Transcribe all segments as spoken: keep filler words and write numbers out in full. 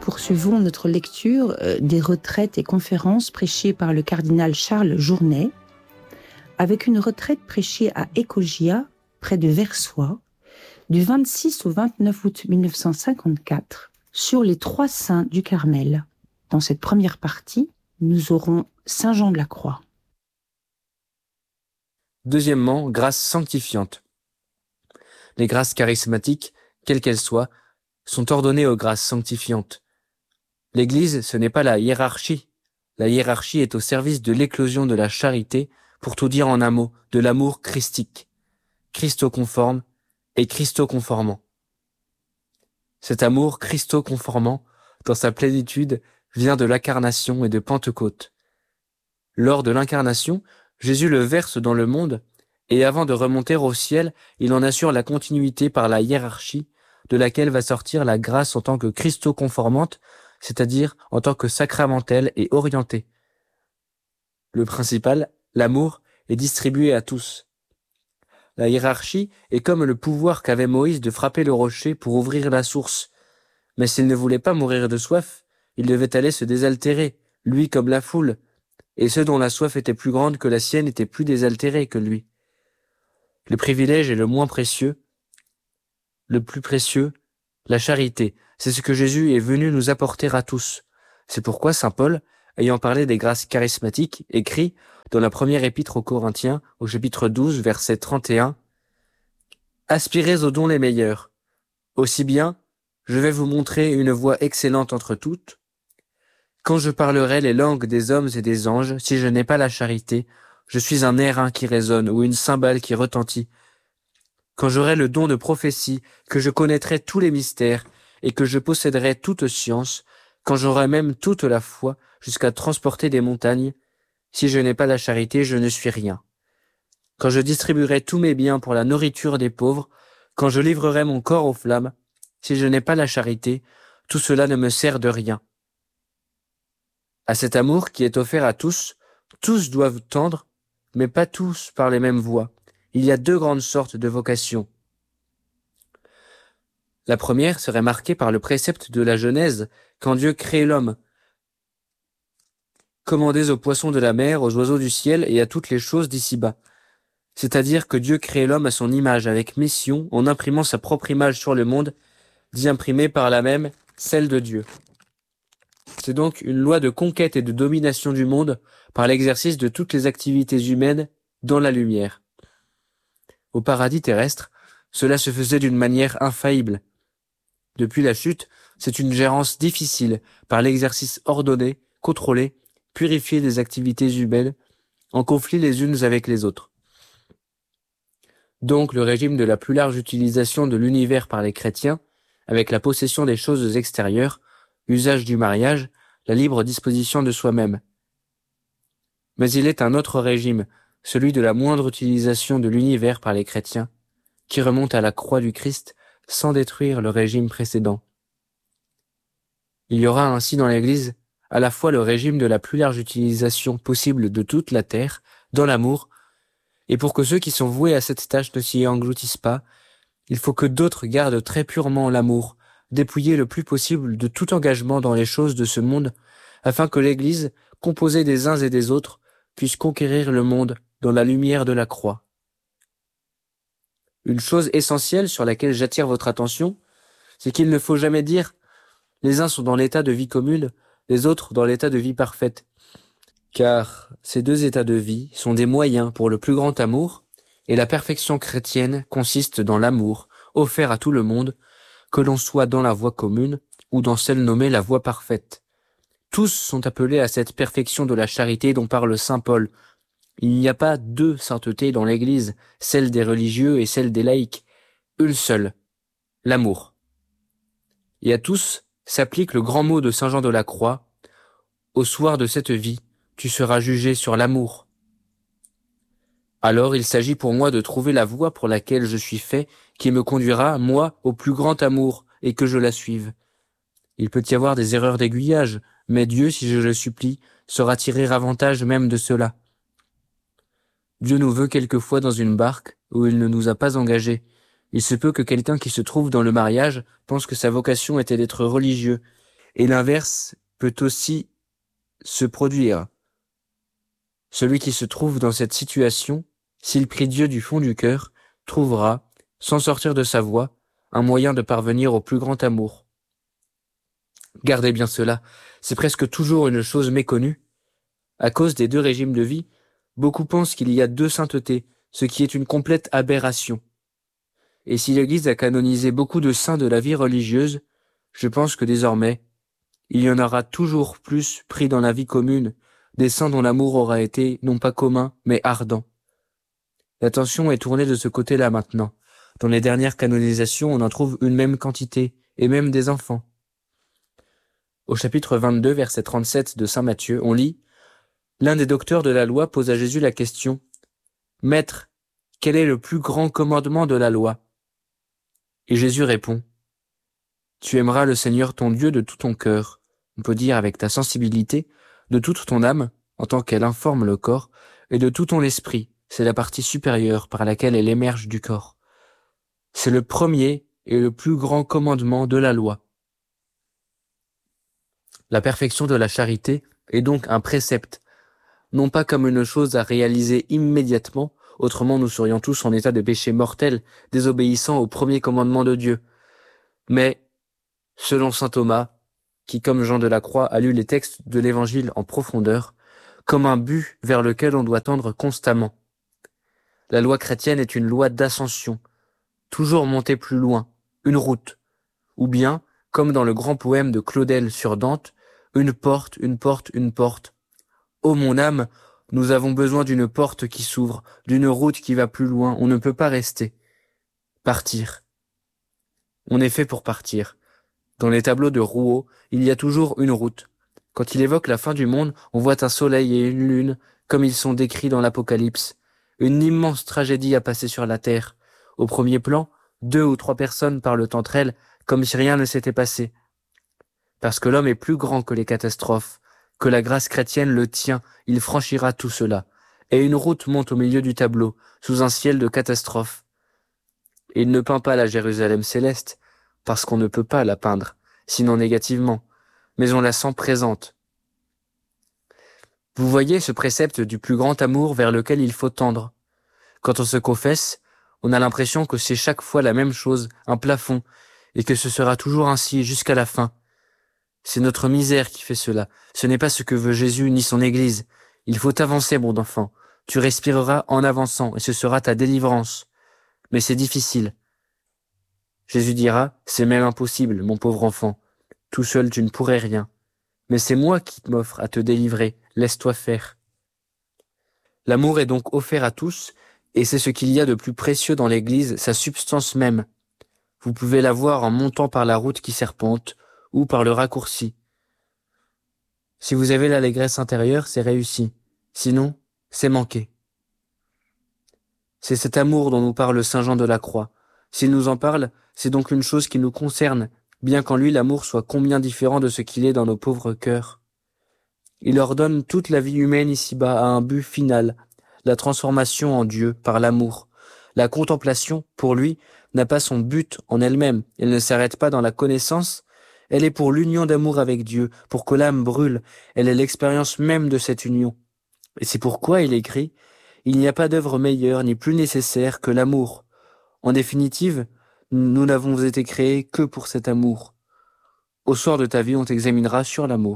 poursuivons notre lecture des retraites et conférences prêchées par le cardinal Charles Journet, avec une retraite prêchée à Écogia, près de Versoix, du vingt-six au vingt-neuf août mille neuf cent cinquante-quatre, sur les trois saints du Carmel. Dans cette première partie, nous aurons Saint Jean de la Croix. Deuxièmement, grâce sanctifiante. Les grâces charismatiques, quelles qu'elles soient, sont ordonnées aux grâces sanctifiantes. L'Église, ce n'est pas la hiérarchie. La hiérarchie est au service de l'éclosion de la charité, pour tout dire en un mot, de l'amour christique, christoconforme et christoconformant. Cet amour christoconformant, dans sa plénitude, vient de l'incarnation et de Pentecôte. Lors de l'incarnation, Jésus le verse dans le monde, et avant de remonter au ciel, il en assure la continuité par la hiérarchie, de laquelle va sortir la grâce en tant que christoconformante, c'est-à-dire en tant que sacramentelle et orientée. Le principal, l'amour, est distribué à tous. La hiérarchie est comme le pouvoir qu'avait Moïse de frapper le rocher pour ouvrir la source. Mais s'il ne voulait pas mourir de soif, il devait aller se désaltérer, lui comme la foule, et ceux dont la soif était plus grande que la sienne étaient plus désaltérés que lui. Le privilège est le moins précieux, le plus précieux, la charité. C'est ce que Jésus est venu nous apporter à tous. C'est pourquoi saint Paul, ayant parlé des grâces charismatiques, écrit dans la première épître aux Corinthiens, au chapitre douze, verset trente et un, « Aspirez aux dons les meilleurs. Aussi bien, je vais vous montrer une voie excellente entre toutes. Quand je parlerai les langues des hommes et des anges, si je n'ai pas la charité, je suis un airain qui résonne ou une cymbale qui retentit. Quand j'aurai le don de prophétie, que je connaîtrai tous les mystères et que je posséderai toute science, quand j'aurai même toute la foi jusqu'à transporter des montagnes, si je n'ai pas la charité, je ne suis rien. Quand je distribuerai tous mes biens pour la nourriture des pauvres, quand je livrerai mon corps aux flammes, si je n'ai pas la charité, tout cela ne me sert de rien. » À cet amour qui est offert à tous, tous doivent tendre, mais pas tous par les mêmes voies. Il y a deux grandes sortes de vocations. La première serait marquée par le précepte de la Genèse, quand Dieu crée l'homme. Commandez aux poissons de la mer, aux oiseaux du ciel et à toutes les choses d'ici-bas. C'est-à-dire que Dieu crée l'homme à son image, avec mission, en imprimant sa propre image sur le monde, d'y imprimer par là même celle de Dieu. C'est donc une loi de conquête et de domination du monde par l'exercice de toutes les activités humaines dans la lumière. Au paradis terrestre, cela se faisait d'une manière infaillible. Depuis la chute, c'est une gérance difficile par l'exercice ordonné, contrôlé, purifié des activités humaines, en conflit les unes avec les autres. Donc le régime de la plus large utilisation de l'univers par les chrétiens, avec la possession des choses extérieures, l'usage du mariage, la libre disposition de soi-même. Mais il est un autre régime, celui de la moindre utilisation de l'univers par les chrétiens, qui remonte à la croix du Christ sans détruire le régime précédent. Il y aura ainsi dans l'Église à la fois le régime de la plus large utilisation possible de toute la terre, dans l'amour, et pour que ceux qui sont voués à cette tâche ne s'y engloutissent pas, il faut que d'autres gardent très purement l'amour, dépouillé le plus possible de tout engagement dans les choses de ce monde, afin que l'Église, composée des uns et des autres, puisse conquérir le monde dans la lumière de la croix. Une chose essentielle sur laquelle j'attire votre attention, c'est qu'il ne faut jamais dire « les uns sont dans l'état de vie commune, les autres dans l'état de vie parfaite », car ces deux états de vie sont des moyens pour le plus grand amour, et la perfection chrétienne consiste dans l'amour offert à tout le monde, que l'on soit dans la voie commune ou dans celle nommée la voie parfaite. Tous sont appelés à cette perfection de la charité dont parle saint Paul. Il n'y a pas deux saintetés dans l'Église, celle des religieux et celle des laïcs. Une seule, l'amour. Et à tous s'applique le grand mot de saint Jean de la Croix, « Au soir de cette vie, tu seras jugé sur l'amour. » Alors il s'agit pour moi de trouver la voie pour laquelle je suis fait, qui me conduira, moi, au plus grand amour, et que je la suive. Il peut y avoir des erreurs d'aiguillage, mais Dieu, si je le supplie, saura tirer avantage même de cela. Dieu nous veut quelquefois dans une barque où il ne nous a pas engagés. Il se peut que quelqu'un qui se trouve dans le mariage pense que sa vocation était d'être religieux, Et l'inverse peut aussi se produire. Celui qui se trouve dans cette situation, s'il prie Dieu du fond du cœur, trouvera, sans sortir de sa voie, un moyen de parvenir au plus grand amour. Gardez bien cela, c'est presque toujours une chose méconnue. À cause des deux régimes de vie, beaucoup pensent qu'il y a deux saintetés, ce qui est une complète aberration. Et si l'Église a canonisé beaucoup de saints de la vie religieuse, je pense que désormais, il y en aura toujours plus pris dans la vie commune, des saints dont l'amour aura été non pas commun, mais ardent. L'attention est tournée de ce côté-là maintenant. Dans les dernières canonisations, on en trouve une même quantité, et même des enfants. Au chapitre vingt-deux, verset trente-sept de saint Matthieu, on lit « L'un des docteurs de la loi pose à Jésus la question « Maître, quel est le plus grand commandement de la loi ?» Et Jésus répond « Tu aimeras le Seigneur ton Dieu de tout ton cœur, on peut dire avec ta sensibilité, de toute ton âme, en tant qu'elle informe le corps, et de tout ton esprit, c'est la partie supérieure par laquelle elle émerge du corps. C'est le premier et le plus grand commandement de la loi. » La perfection de la charité est donc un précepte, non pas comme une chose à réaliser immédiatement, autrement nous serions tous en état de péché mortel, désobéissant au premier commandement de Dieu, mais, selon saint Thomas, qui comme Jean de la Croix a lu les textes de l'Évangile en profondeur, comme un but vers lequel on doit tendre constamment. La loi chrétienne est une loi d'ascension, toujours monter plus loin, une route, ou bien, comme dans le grand poème de Claudel sur Dante, une porte, une porte, une porte. Ô mon âme, nous avons besoin d'une porte qui s'ouvre, d'une route qui va plus loin, on ne peut pas rester. Partir. On est fait pour partir. Dans les tableaux de Rouault, il y a toujours une route. Quand il évoque la fin du monde, on voit un soleil et une lune, comme ils sont décrits dans l'Apocalypse. Une immense tragédie a passé sur la terre. Au premier plan, deux ou trois personnes parlent entre elles, comme si rien ne s'était passé. Parce que l'homme est plus grand que les catastrophes, que la grâce chrétienne le tient, il franchira tout cela. Et une route monte au milieu du tableau, sous un ciel de catastrophes. Et il ne peint pas la Jérusalem céleste, parce qu'on ne peut pas la peindre, sinon négativement, mais on la sent présente. Vous voyez ce précepte du plus grand amour vers lequel il faut tendre. Quand on se confesse, on a l'impression que c'est chaque fois la même chose, un plafond, et que ce sera toujours ainsi jusqu'à la fin. C'est notre misère qui fait cela. Ce n'est pas ce que veut Jésus ni son Église. Il faut avancer, mon enfant. Tu respireras en avançant, et ce sera ta délivrance. Mais c'est difficile. Jésus dira, c'est même impossible, mon pauvre enfant. Tout seul, tu ne pourrais rien. Mais c'est moi qui m'offre à te délivrer. Laisse-toi faire. L'amour est donc offert à tous, et c'est ce qu'il y a de plus précieux dans l'Église, sa substance même. Vous pouvez la voir en montant par la route qui serpente, ou par le raccourci. Si vous avez l'allégresse intérieure, c'est réussi. Sinon, c'est manqué. C'est cet amour dont nous parle saint Jean de la Croix. S'il nous en parle, c'est donc une chose qui nous concerne, bien qu'en lui l'amour soit combien différent de ce qu'il est dans nos pauvres cœurs. Il ordonne toute la vie humaine ici-bas à un but final, la transformation en Dieu par l'amour. La contemplation, pour lui, n'a pas son but en elle-même, elle ne s'arrête pas dans la connaissance, elle est pour l'union d'amour avec Dieu, pour que l'âme brûle, elle est l'expérience même de cette union. Et c'est pourquoi il écrit « Il n'y a pas d'œuvre meilleure ni plus nécessaire que l'amour. En définitive, nous n'avons été créés que pour cet amour. Au soir de ta vie, on t'examinera sur l'amour. »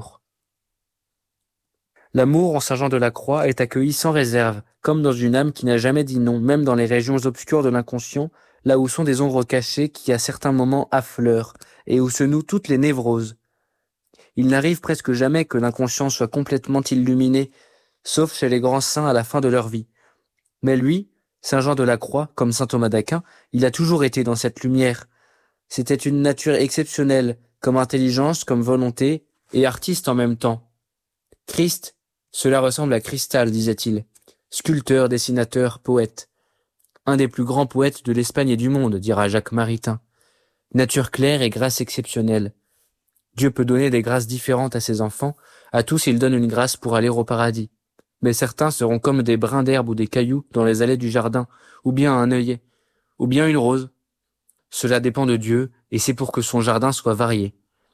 L'amour en saint Jean de la Croix est accueilli sans réserve, comme dans une âme qui n'a jamais dit non, même dans les régions obscures de l'inconscient, là où sont des ombres cachées qui à certains moments affleurent, et où se nouent toutes les névroses. Il n'arrive presque jamais que l'inconscient soit complètement illuminé, sauf chez les grands saints à la fin de leur vie. Mais lui, saint Jean de la Croix, comme saint Thomas d'Aquin, il a toujours été dans cette lumière. C'était une nature exceptionnelle, comme intelligence, comme volonté, et artiste en même temps. Christ, cela ressemble à Cristal, disait-il. Sculpteur, dessinateur, poète. Un des plus grands poètes de l'Espagne et du monde, dira Jacques Maritain. Nature claire et grâce exceptionnelle. Dieu peut donner des grâces différentes à ses enfants, à tous il donne une grâce pour aller au paradis. Mais certains seront comme des brins d'herbe ou des cailloux dans les allées du jardin, ou bien un œillet, ou bien une rose. Cela dépend de Dieu, et c'est pour que son jardin soit varié.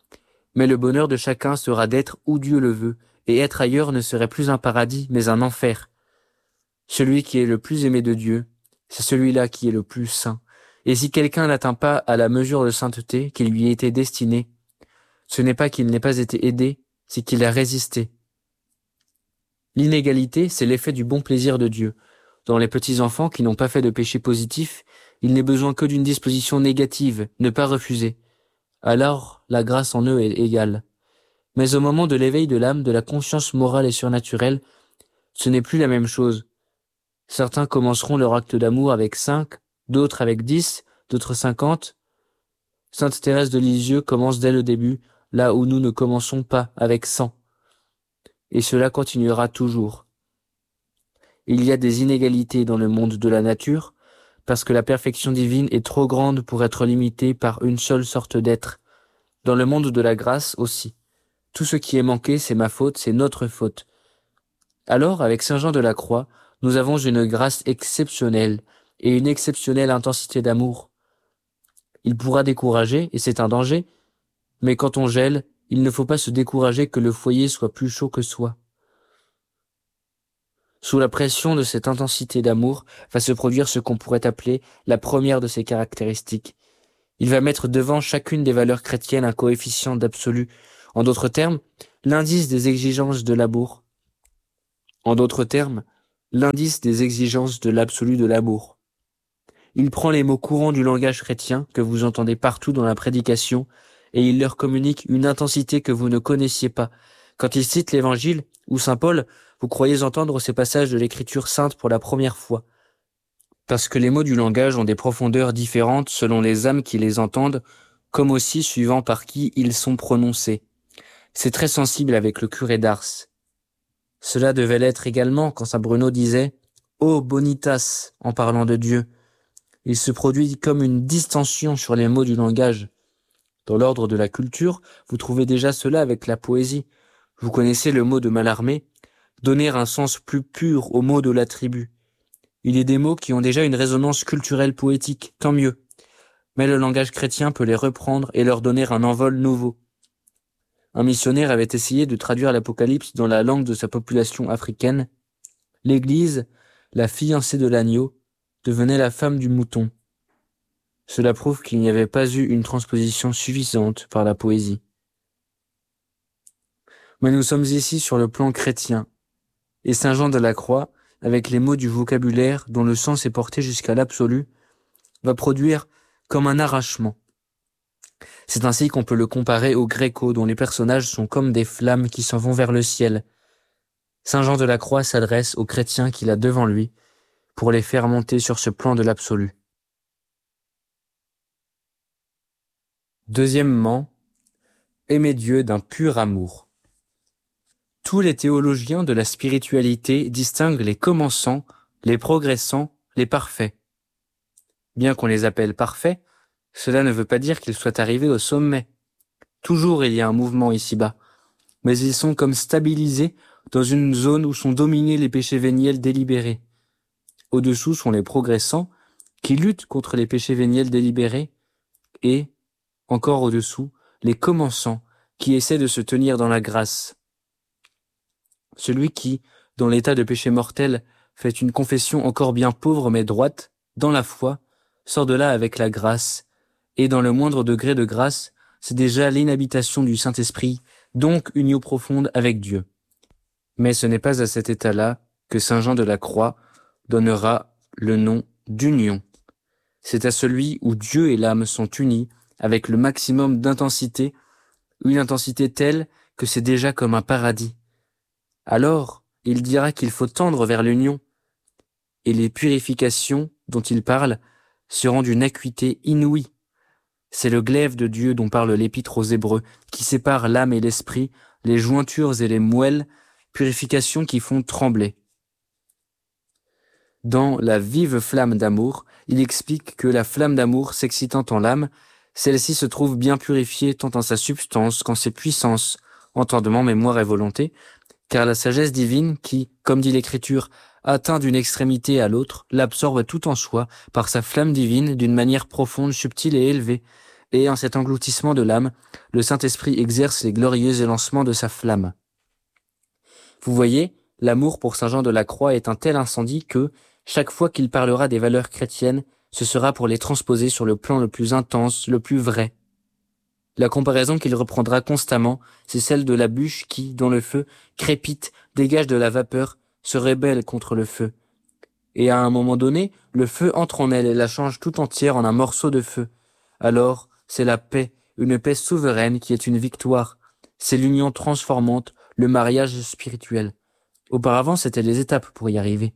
Mais le bonheur de chacun sera d'être où Dieu le veut, et être ailleurs ne serait plus un paradis, mais un enfer. Celui qui est le plus aimé de Dieu, c'est celui-là qui est le plus saint. Et si quelqu'un n'atteint pas à la mesure de sainteté qui lui a été destinée, ce n'est pas qu'il n'ait pas été aidé, c'est qu'il a résisté. L'inégalité, c'est l'effet du bon plaisir de Dieu. Dans les petits-enfants qui n'ont pas fait de péché positif, il n'est besoin que d'une disposition négative, ne pas refuser. Alors, la grâce en eux est égale. Mais au moment de l'éveil de l'âme, de la conscience morale et surnaturelle, ce n'est plus la même chose. Certains commenceront leur acte d'amour avec cinq, d'autres avec dix, d'autres cinquante. Sainte Thérèse de Lisieux commence dès le début, là où nous ne commençons pas, avec cent. Et cela continuera toujours. Il y a des inégalités dans le monde de la nature, parce que la perfection divine est trop grande pour être limitée par une seule sorte d'être. Dans le monde de la grâce aussi. Tout ce qui est manqué, c'est ma faute, c'est notre faute. Alors, avec Saint Jean de la Croix, nous avons une grâce exceptionnelle et une exceptionnelle intensité d'amour. Il pourra décourager, et c'est un danger, mais quand on gèle, il ne faut pas se décourager que le foyer soit plus chaud que soi. Sous la pression de cette intensité d'amour va se produire ce qu'on pourrait appeler la première de ses caractéristiques. Il va mettre devant chacune des valeurs chrétiennes un coefficient d'absolu. En d'autres termes, l'indice des exigences de l'amour. En d'autres termes, l'indice des exigences de l'absolu de l'amour. Il prend les mots courants du langage chrétien que vous entendez partout dans la prédication et il leur communique une intensité que vous ne connaissiez pas. Quand il cite l'Évangile ou Saint Paul, vous croyez entendre ces passages de l'Écriture sainte pour la première fois. Parce que les mots du langage ont des profondeurs différentes selon les âmes qui les entendent, comme aussi suivant par qui ils sont prononcés. C'est très sensible avec le curé d'Ars. Cela devait l'être également quand saint Bruno disait « Ô bonitas » en parlant de Dieu. Il se produit comme une distension sur les mots du langage. Dans l'ordre de la culture, vous trouvez déjà cela avec la poésie. Vous connaissez le mot de Mallarmé, donner un sens plus pur aux mots de la tribu. Il y a des mots qui ont déjà une résonance culturelle poétique, tant mieux. Mais le langage chrétien peut les reprendre et leur donner un envol nouveau. Un missionnaire avait essayé de traduire l'Apocalypse dans la langue de sa population africaine. L'Église, la fiancée de l'agneau, devenait la femme du mouton. Cela prouve qu'il n'y avait pas eu une transposition suffisante par la poésie. Mais nous sommes ici sur le plan chrétien, et Saint Jean de la Croix, avec les mots du vocabulaire dont le sens est porté jusqu'à l'absolu, va produire comme un arrachement. C'est ainsi qu'on peut le comparer au Gréco, dont les personnages sont comme des flammes qui s'en vont vers le ciel. Saint Jean de la Croix s'adresse aux chrétiens qu'il a devant lui pour les faire monter sur ce plan de l'absolu. Deuxièmement, aimer Dieu d'un pur amour. Tous les théologiens de la spiritualité distinguent les commençants, les progressants, les parfaits. Bien qu'on les appelle parfaits, cela ne veut pas dire qu'ils soient arrivés au sommet. Toujours il y a un mouvement ici-bas, mais ils sont comme stabilisés dans une zone où sont dominés les péchés véniels délibérés. Au-dessous sont les progressants qui luttent contre les péchés véniels délibérés et, encore au-dessous, les commençants qui essaient de se tenir dans la grâce. Celui qui, dans l'état de péché mortel, fait une confession encore bien pauvre mais droite, dans la foi, sort de là avec la grâce, et dans le moindre degré de grâce, c'est déjà l'inhabitation du Saint-Esprit, donc union profonde avec Dieu. Mais ce n'est pas à cet état-là que Saint Jean de la Croix donnera le nom d'union. C'est à celui où Dieu et l'âme sont unis avec le maximum d'intensité, une intensité telle que c'est déjà comme un paradis. Alors, il dira qu'il faut tendre vers l'union, et les purifications dont il parle seront d'une acuité inouïe. C'est le glaive de Dieu dont parle l'Épître aux Hébreux, qui sépare l'âme et l'esprit, les jointures et les moelles, purifications qui font trembler. Dans la vive flamme d'amour, il explique que la flamme d'amour s'excitant en l'âme, celle-ci se trouve bien purifiée tant en sa substance qu'en ses puissances, entendement, mémoire et volonté, car la sagesse divine qui, comme dit l'Écriture, atteint d'une extrémité à l'autre, l'absorbe tout en soi par sa flamme divine d'une manière profonde, subtile et élevée, Et en cet engloutissement de l'âme, le Saint-Esprit exerce les glorieux élancements de sa flamme. Vous voyez, l'amour pour Saint Jean de la Croix est un tel incendie que, chaque fois qu'il parlera des valeurs chrétiennes, ce sera pour les transposer sur le plan le plus intense, le plus vrai. La comparaison qu'il reprendra constamment, c'est celle de la bûche qui, dans le feu, crépite, dégage de la vapeur, se rébelle contre le feu. Et à un moment donné, le feu entre en elle et la change tout entière en un morceau de feu. Alors, c'est la paix, une paix souveraine qui est une victoire. C'est l'union transformante, le mariage spirituel. Auparavant, c'était les étapes pour y arriver.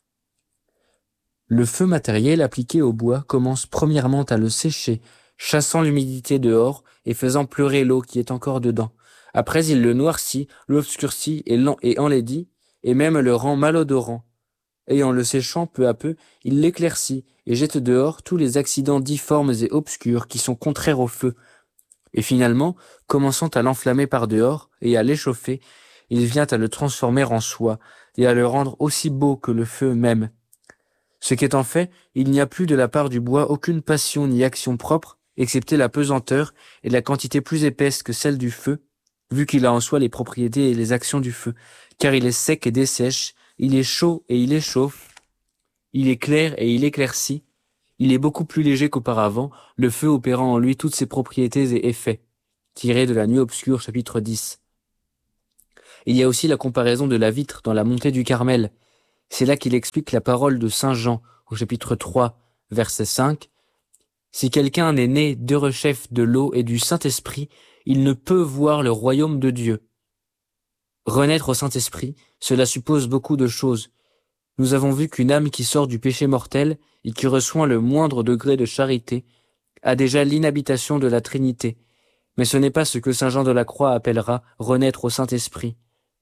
Le feu matériel appliqué au bois commence premièrement à le sécher, chassant l'humidité dehors et faisant pleurer l'eau qui est encore dedans. Après, il le noircit, l'obscurcit et, et enlaidit, et même le rend malodorant. Et en le séchant peu à peu, il l'éclaircit et jette dehors tous les accidents difformes et obscurs qui sont contraires au feu. Et finalement, commençant à l'enflammer par dehors et à l'échauffer, il vient à le transformer en soie et à le rendre aussi beau que le feu même. Ce qu'est en fait, il n'y a plus de la part du bois aucune passion ni action propre, excepté la pesanteur et la quantité plus épaisse que celle du feu, vu qu'il a en soi les propriétés et les actions du feu, car il est sec et dessèche, il est chaud et il échauffe, il est clair et il éclaircit, il est beaucoup plus léger qu'auparavant, le feu opérant en lui toutes ses propriétés et effets. Tiré de la Nuit obscure, chapitre dix. Il y a aussi la comparaison de la vitre dans la montée du Carmel. C'est là qu'il explique la parole de Saint Jean, au chapitre trois, verset cinq. Si quelqu'un n'est né d'Erechef de l'eau et du Saint-Esprit, il ne peut voir le royaume de Dieu. Renaître au Saint-Esprit, cela suppose beaucoup de choses. Nous avons vu qu'une âme qui sort du péché mortel et qui reçoit le moindre degré de charité a déjà l'inhabitation de la Trinité. Mais ce n'est pas ce que Saint Jean de la Croix appellera renaître au Saint-Esprit.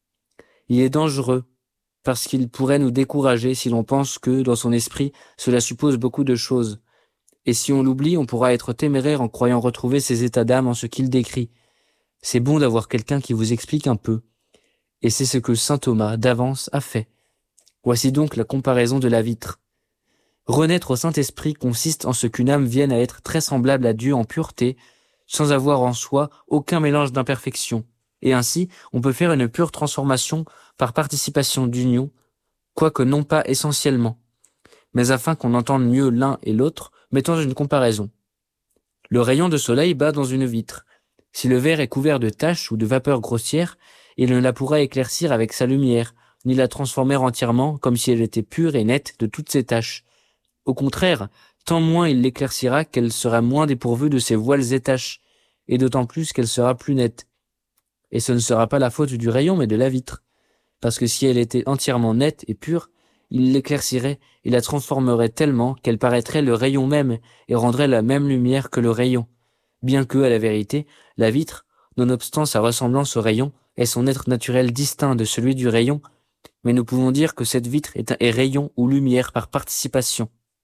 Il est dangereux, parce qu'il pourrait nous décourager si l'on pense que, dans son esprit, cela suppose beaucoup de choses. Et si on l'oublie, on pourra être téméraire en croyant retrouver ces états d'âme en ce qu'il décrit. C'est bon d'avoir quelqu'un qui vous explique un peu. Et c'est ce que saint Thomas, d'avance, a fait. Voici donc la comparaison de la vitre. Renaître au Saint-Esprit consiste en ce qu'une âme vienne à être très semblable à Dieu en pureté, sans avoir en soi aucun mélange d'imperfection. Et ainsi, on peut faire une pure transformation par participation d'union, quoique non pas essentiellement. Mais afin qu'on entende mieux l'un et l'autre, mettons une comparaison. Le rayon de soleil bat dans une vitre. Si le verre est couvert de taches ou de vapeurs grossières, il ne la pourra éclaircir avec sa lumière, ni la transformer entièrement comme si elle était pure et nette de toutes ses taches. Au contraire, tant moins il l'éclaircira qu'elle sera moins dépourvue de ses voiles et taches, et d'autant plus qu'elle sera plus nette. Et ce ne sera pas la faute du rayon, mais de la vitre. Parce que si elle était entièrement nette et pure, il l'éclaircirait et la transformerait tellement qu'elle paraîtrait le rayon même et rendrait la même lumière que le rayon. Bien que, à la vérité, la vitre, nonobstant sa ressemblance au rayon, ait son être naturel distinct de celui du rayon, mais nous pouvons dire que cette vitre est, un, est rayon ou lumière par participation.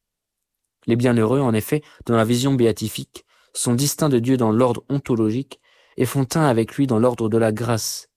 Les bienheureux, en effet, dans la vision béatifique, sont distincts de Dieu dans l'ordre ontologique et font un avec lui dans l'ordre de la grâce.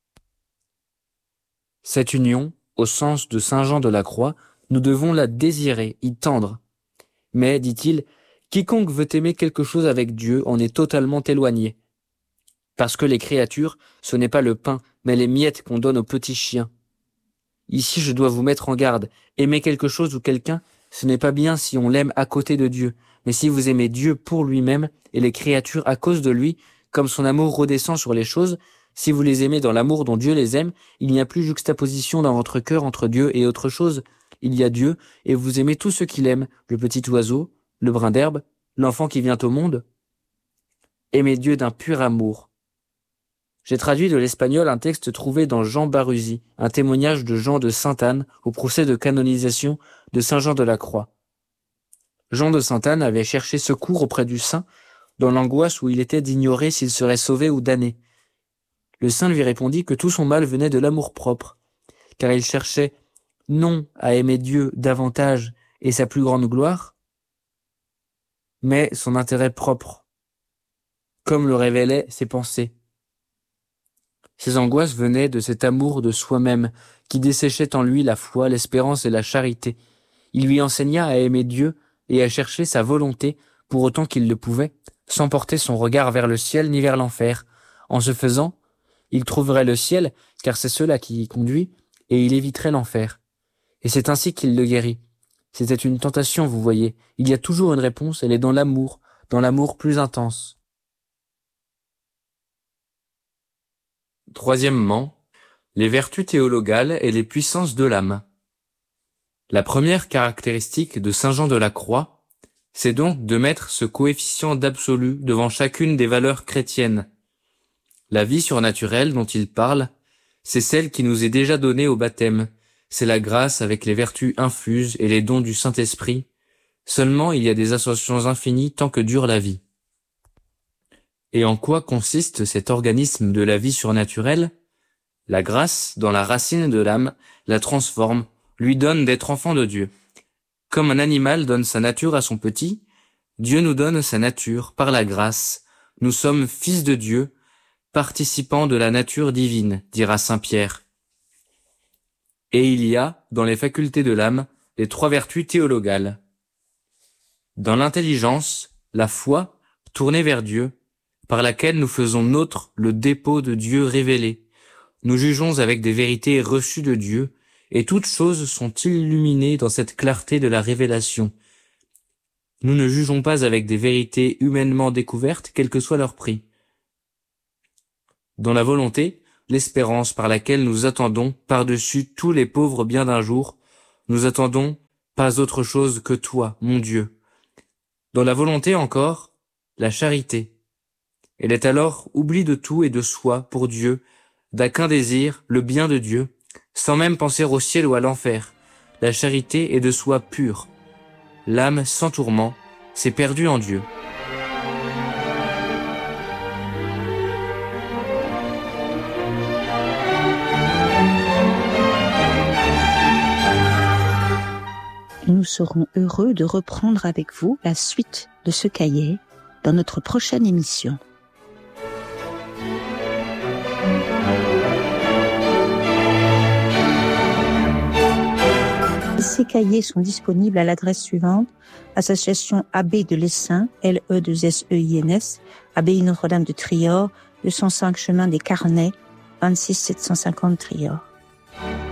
Cette union, au sens de saint Jean de la Croix, nous devons la désirer, y tendre. Mais, dit-il, quiconque veut aimer quelque chose avec Dieu en est totalement éloigné. Parce que les créatures, ce n'est pas le pain, mais les miettes qu'on donne aux petits chiens. Ici, je dois vous mettre en garde. Aimer quelque chose ou quelqu'un, ce n'est pas bien si on l'aime à côté de Dieu. Mais si vous aimez Dieu pour lui-même et les créatures à cause de lui, comme son amour redescend sur les choses, si vous les aimez dans l'amour dont Dieu les aime, il n'y a plus juxtaposition dans votre cœur entre Dieu et autre chose. Il y a Dieu, et vous aimez tout ce qu'il aime, le petit oiseau, le brin d'herbe, l'enfant qui vient au monde. Aimez Dieu d'un pur amour. J'ai traduit de l'espagnol un texte trouvé dans Jean Baruzzi, un témoignage de Jean de Sainte-Anne au procès de canonisation de Saint Jean de la Croix. Jean de Sainte-Anne avait cherché secours auprès du saint, dans l'angoisse où il était d'ignorer s'il serait sauvé ou damné. Le saint lui répondit que tout son mal venait de l'amour-propre, car il cherchait non à aimer Dieu davantage et sa plus grande gloire, mais son intérêt propre, comme le révélaient ses pensées. Ses angoisses venaient de cet amour de soi-même qui desséchait en lui la foi, l'espérance et la charité. Il lui enseigna à aimer Dieu et à chercher sa volonté pour autant qu'il le pouvait, sans porter son regard vers le ciel ni vers l'enfer. En se faisant, il trouverait le ciel, car c'est cela qui y conduit, et il éviterait l'enfer. Et c'est ainsi qu'il le guérit. C'était une tentation, vous voyez. Il y a toujours une réponse, elle est dans l'amour, dans l'amour plus intense. Troisièmement, les vertus théologales et les puissances de l'âme. La première caractéristique de saint Jean de la Croix, c'est donc de mettre ce coefficient d'absolu devant chacune des valeurs chrétiennes. La vie surnaturelle dont il parle, c'est celle qui nous est déjà donnée au baptême. C'est la grâce avec les vertus infuses et les dons du Saint-Esprit. Seulement, il y a des associations infinies tant que dure la vie. Et en quoi consiste cet organisme de la vie surnaturelle? La grâce, dans la racine de l'âme, la transforme, lui donne d'être enfant de Dieu. Comme un animal donne sa nature à son petit, Dieu nous donne sa nature par la grâce. Nous sommes fils de Dieu, participants de la nature divine, dira saint Pierre. Et il y a, dans les facultés de l'âme, les trois vertus théologales. Dans l'intelligence, la foi, tournée vers Dieu, par laquelle nous faisons nôtre le dépôt de Dieu révélé. Nous jugeons avec des vérités reçues de Dieu, et toutes choses sont illuminées dans cette clarté de la révélation. Nous ne jugeons pas avec des vérités humainement découvertes, quel que soit leur prix. Dans la volonté, l'espérance par laquelle nous attendons par-dessus tous les pauvres biens d'un jour, nous attendons pas autre chose que toi, mon Dieu. Dans la volonté encore, la charité. Elle est alors oubli de tout et de soi pour Dieu, n'a qu'un désir, le bien de Dieu, sans même penser au ciel ou à l'enfer. La charité est de soi pure. L'âme sans tourment s'est perdue en Dieu. Nous serons heureux de reprendre avec vous la suite de ce cahier dans notre prochaine émission. Ces cahiers sont disponibles à l'adresse suivante: Association Abbé de l'Essaim, L E deux S E I N S, Abbaye Notre-Dame de Trior, deux cent cinq chemin des Carnets, vingt-six sept cent cinquante Trior.